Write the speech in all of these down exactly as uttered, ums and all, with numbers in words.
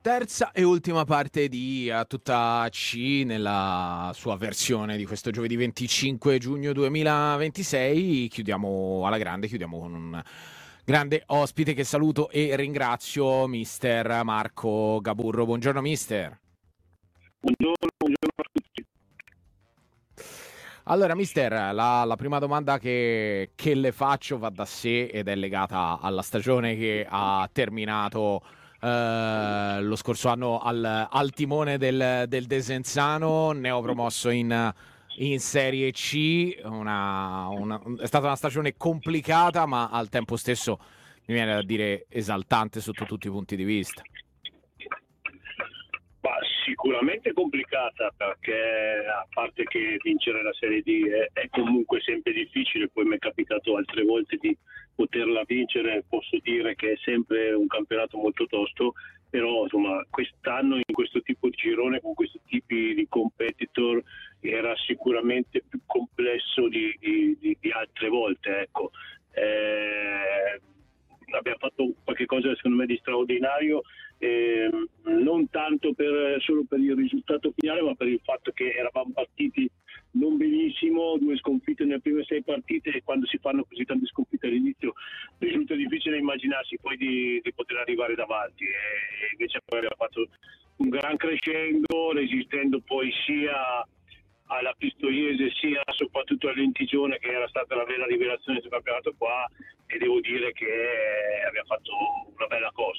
Terza e ultima parte di A Tutta C nella sua versione di questo giovedì venticinque giugno duemilaventisei. Chiudiamo alla grande, chiudiamo con un grande ospite che saluto e ringrazio, mister Marco Gaburro. Buongiorno mister. Buongiorno, buongiorno a tutti. Allora mister, la, la prima domanda che, che le faccio va da sé ed è legata alla stagione che ha terminato Uh, lo scorso anno al, al timone del, del Desenzano, neopromosso in, in Serie C. Una, una, è stata una stagione complicata, ma al tempo stesso mi viene da dire esaltante sotto tutti i punti di vista. Ma sicuramente complicata, perché a parte che vincere la Serie D è, è comunque sempre difficile, poi mi è capitato altre volte di poterla vincere, posso dire che è sempre un campionato molto tosto, però insomma quest'anno in questo tipo di girone con questi tipi di competitor era sicuramente più complesso di, di, di, di altre volte, ecco. Eh, abbiamo fatto qualche cosa secondo me di straordinario, eh, non tanto per, solo per il risultato finale, ma per il fatto che eravamo partiti non benissimo, due sconfitte nelle prime sei partite, e quando si fanno così tante sconfitte all'inizio risulta difficile immaginarsi poi di, di poter arrivare davanti, e invece poi abbiamo fatto un gran crescendo, resistendo poi sia alla Pistoiese sia soprattutto all'Entigione, che era stata la vera rivelazione del campionato qua, e devo dire che abbiamo fatto una bella cosa.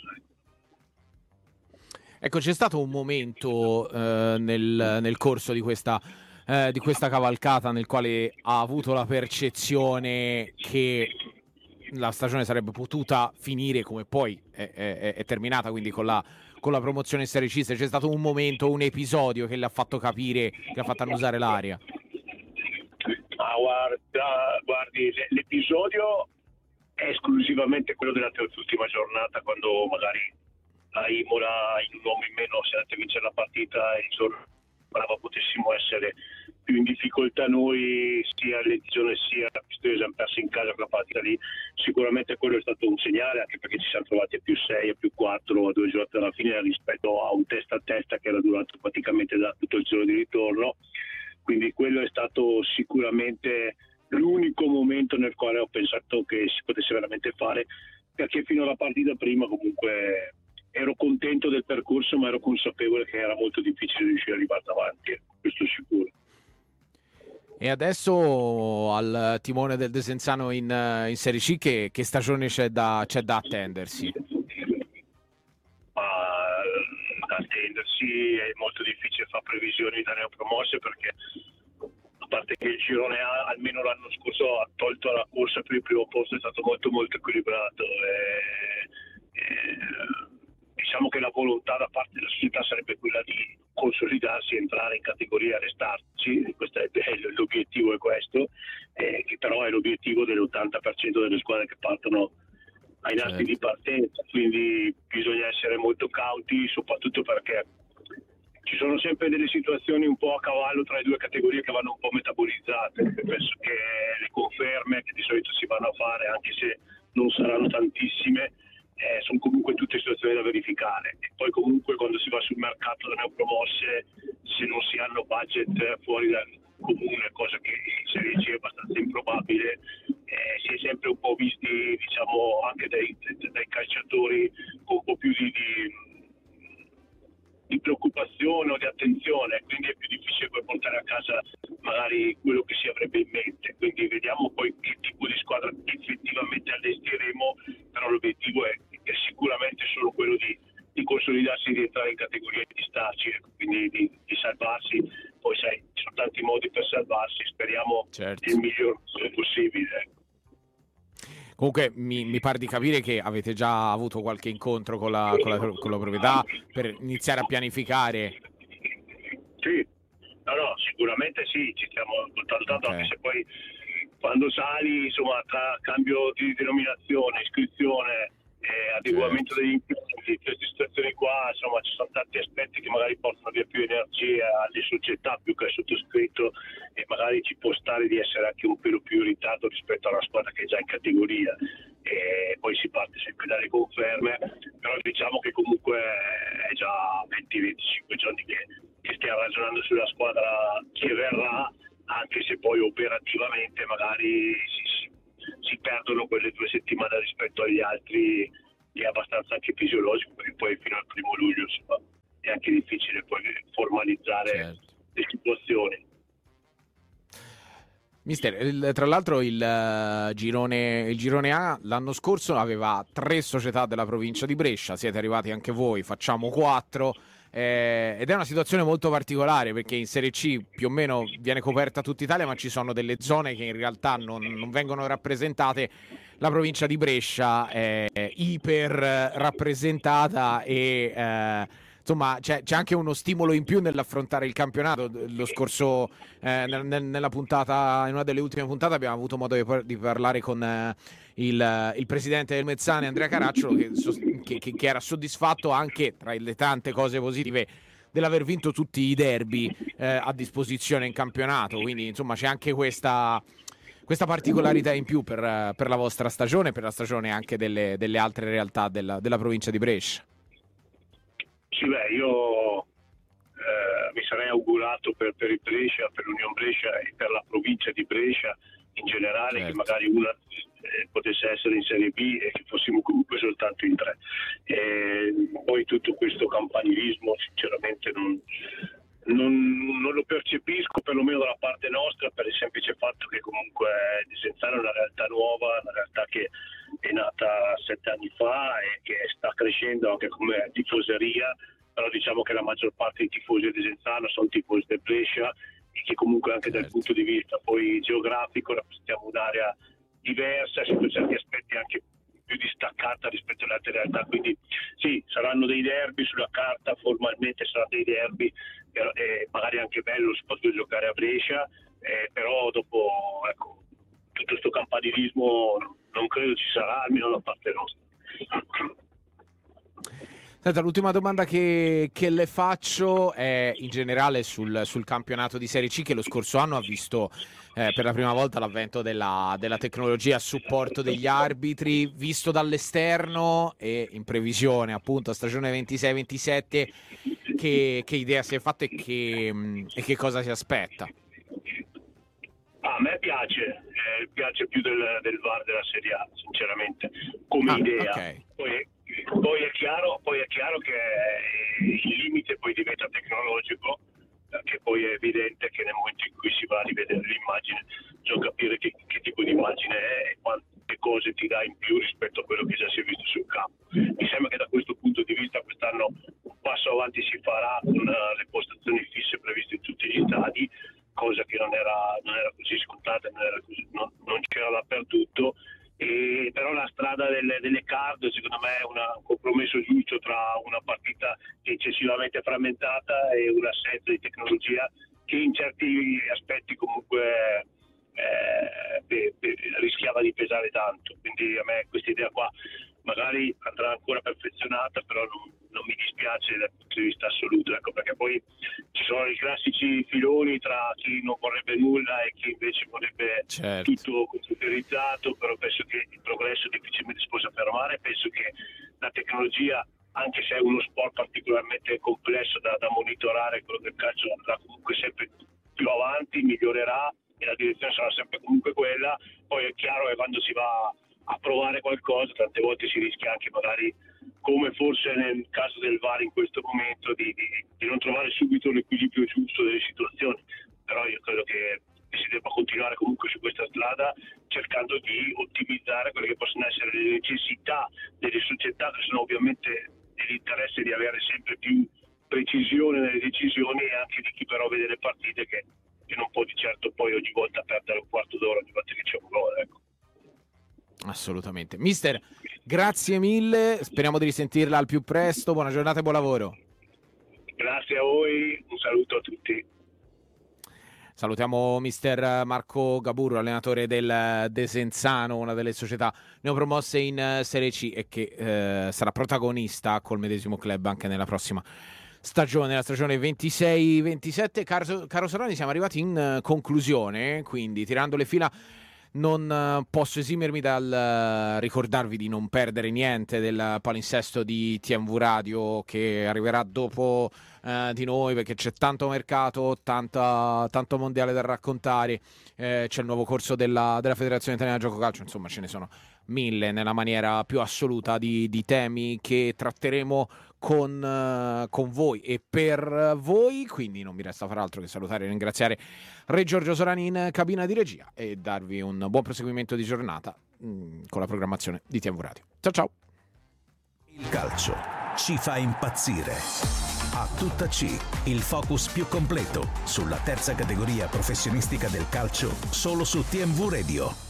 Ecco, c'è stato un momento eh, nel, nel corso di questa, eh, di questa cavalcata nel quale ha avuto la percezione che la stagione sarebbe potuta finire come poi è, è, è terminata, quindi con la, con la promozione in Serie C. C'è stato un momento, un episodio che le ha fatto capire, che ha fatto annusare l'aria? Ah, guarda, guardi, l'episodio è esclusivamente quello della terz'ultima giornata, quando magari a Imola in un uomo in meno si è andato a vincere la partita e il giorno brava potessimo essere più in difficoltà noi, sia l'edizione sia la Pistoiese, hanno perso in casa quella partita lì. Sicuramente quello è stato un segnale, anche perché ci siamo trovati a più sei, a più quattro, a due giornate alla fine, rispetto a un testa a testa che era durato praticamente da tutto il giorno di ritorno. Quindi quello è stato sicuramente l'unico momento nel quale ho pensato che si potesse veramente fare, perché fino alla partita prima comunque ero contento del percorso, ma ero consapevole che era molto difficile riuscire ad arrivare davanti, questo è sicuro. E adesso al timone del Desenzano in, in Serie C, che, che stagione c'è da, c'è da attendersi? Ma da attendersi è molto difficile fare previsioni da neopromosse, perché a parte che il girone A, almeno l'anno scorso, ha tolto la corsa per il primo posto, è stato molto molto equilibrato. E, e, diciamo che la volontà da parte della società sarebbe quella di consolidarsi, entrare in categoria e restarci. Questo è, l'obiettivo è questo, eh, che però è l'obiettivo dell'ottanta per cento delle squadre che partono ai nastri certo. di partenza, quindi bisogna essere molto cauti, soprattutto perché ci sono sempre delle situazioni un po' a cavallo tra le due categorie che vanno un po' metabolizzate. Penso che le conferme che di solito si vanno a fare, anche se non saranno tantissime, Eh, sono comunque tutte situazioni da verificare, e poi comunque quando si va sul mercato da neopromosse, se non si hanno budget fuori dal comune, cosa che in Serie C è abbastanza improbabile, eh, si è sempre un po' visti, diciamo, anche dai, dai calciatori con un po' più di, di, di preoccupazione o di attenzione, quindi è più difficile poi portare a casa magari quello che si avrebbe in mente. Quindi vediamo poi che tipo di squadra effettivamente allestiremo, però l'obiettivo è, è sicuramente solo quello di, di consolidarsi, di entrare in categoria e di starci, quindi di, di salvarsi. Poi sai, ci sono tanti modi per salvarsi, speriamo certo. il miglior possibile. Comunque mi, mi pare di capire che avete già avuto qualche incontro con la, con la, con la proprietà per iniziare a pianificare. Sì, no, no, sicuramente sì, ci stiamo contattando, okay. Anche se poi quando sali, insomma, tra cambio di denominazione, iscrizione, eh, adeguamento certo. degli impianti, queste situazioni qua, insomma, ci sono tanti aspetti che magari portano via più energia alle società più che al sottoscritto, e magari ci può stare di essere anche un pelo più in ritardo rispetto a una squadra che è già in categoria, e poi si parte sempre dalle conferme, però diciamo che comunque è già venti venticinque giorni che, che stiamo ragionando sulla squadra che verrà, anche se poi operativamente magari si, si, si perdono quelle due settimane rispetto agli altri, è abbastanza anche fisiologico, perché poi fino al primo luglio insomma, è anche difficile poi formalizzare certo. le situazioni. Mister, il, tra l'altro il, uh, girone, il girone A l'anno scorso aveva tre società della provincia di Brescia, siete arrivati anche voi, facciamo quattro, eh, ed è una situazione molto particolare perché in Serie C più o meno viene coperta tutta Italia, ma ci sono delle zone che in realtà non, non vengono rappresentate. La provincia di Brescia è iper rappresentata e... Eh, insomma c'è, c'è anche uno stimolo in più nell'affrontare il campionato. Lo scorso eh, nel, nella puntata, in una delle ultime puntate abbiamo avuto modo di, par- di parlare con eh, il, il presidente del Mezzane, Andrea Caracciolo, che, che, che, che era soddisfatto anche tra le tante cose positive dell'aver vinto tutti i derby eh, a disposizione in campionato, quindi insomma c'è anche questa questa particolarità in più per, per la vostra stagione, per la stagione anche delle, delle altre realtà della, della provincia di Brescia. Sì, beh, io eh, mi sarei augurato per, per il Brescia, per l'Unione Brescia e per la provincia di Brescia in generale, certo, che magari una eh, potesse essere in Serie B e che fossimo comunque soltanto in tre. E poi tutto questo campanilismo sinceramente non, non, non lo percepisco, perlomeno dalla parte nostra, per il semplice fatto che comunque Desenzano è una realtà nuova, una realtà che è nata sette anni fa e che sta crescendo anche come tifoseria, però diciamo che la maggior parte dei tifosi di Desenzano sono tifosi del Brescia e che comunque anche certo. dal punto di vista poi geografico rappresentiamo un'area diversa, sotto certi aspetti anche più distaccata rispetto alle altre realtà, quindi sì, saranno dei derby sulla carta, formalmente saranno dei derby, però, eh, magari anche bello si può giocare a Brescia, eh, però dopo ecco, tutto questo campanilismo non credo ci sarà, almeno da parte nostra. Senta, l'ultima domanda che, che le faccio è in generale sul, sul campionato di Serie C, che lo scorso anno ha visto eh, per la prima volta l'avvento della, della tecnologia a supporto degli arbitri, visto dall'esterno e in previsione appunto a stagione ventisei ventisette, che, che idea si è fatta e che, e che cosa si aspetta? Ah, a me piace, eh, piace più del, del V A R della Serie A, sinceramente, come ah, idea. Okay. Poi, poi, è chiaro, poi è chiaro che il limite poi diventa tecnologico, perché poi è evidente che nel momento in cui si va a rivedere l'immagine, bisogna capire che, che tipo di immagine è e quante cose ti dà in più rispetto a quello che già si è visto sul campo. Mi sembra che da questo punto di vista quest'anno un passo avanti si farà con uh, le postazioni fisse previste in tutti gli stadi, cosa che non era, non era così scontata, non, era così, non, non c'era dappertutto, e però la strada delle, delle card secondo me è una, un compromesso giusto tra una partita eccessivamente frammentata e un'assenza di tecnologia che in certi aspetti comunque eh, pe, pe, rischiava di pesare tanto, quindi a me questa idea qua magari andrà ancora perfezionata, però non, non mi dispiace dal punto di vista assoluto, ecco, perché poi ci sono i classici filoni tra chi non vorrebbe nulla e chi invece vorrebbe certo. tutto computerizzato, però penso che il progresso difficilmente si possa fermare, penso che la tecnologia, anche se è uno sport particolarmente complesso da, da monitorare, quello del calcio andrà comunque sempre più avanti, migliorerà e la direzione sarà sempre comunque quella. Poi è chiaro che quando si va a provare qualcosa tante volte si rischia anche magari, come forse nel caso del V A R in questo momento, di, di, di non trovare subito l'equilibrio giusto delle situazioni, però io credo che si debba continuare comunque su questa strada cercando di ottimizzare quelle che possono essere le necessità delle società, che sono ovviamente nell'interesse di avere sempre più precisione nelle decisioni, e anche di chi però vede le partite che, che non può di certo poi ogni volta perdere un quarto d'ora ogni volta che c'è un gol, ecco. Assolutamente. Mister, grazie mille, speriamo di risentirla al più presto, buona giornata e buon lavoro. Grazie a voi, un saluto a tutti. Salutiamo mister Marco Gaburro, allenatore del Desenzano, una delle società neopromosse in Serie C e che eh, sarà protagonista col medesimo club anche nella prossima stagione, la stagione ventisei ventisette. Caro, caro Sorani, siamo arrivati in conclusione, quindi tirando le fila non uh, posso esimermi dal uh, ricordarvi di non perdere niente del palinsesto di T M V Radio che arriverà dopo uh, di noi, perché c'è tanto mercato, tanta, tanto mondiale da raccontare, eh, c'è il nuovo corso della, della Federazione Italiana Gioco Calcio, insomma ce ne sono mille nella maniera più assoluta di, di temi che tratteremo con, uh, con voi e per voi, quindi non mi resta far altro che salutare e ringraziare Re Giorgio Sorani in cabina di regia e darvi un buon proseguimento di giornata mh, con la programmazione di T M V Radio. Ciao ciao. Il calcio ci fa impazzire. A tutta C, il focus più completo sulla terza categoria professionistica del calcio, solo su T M V Radio.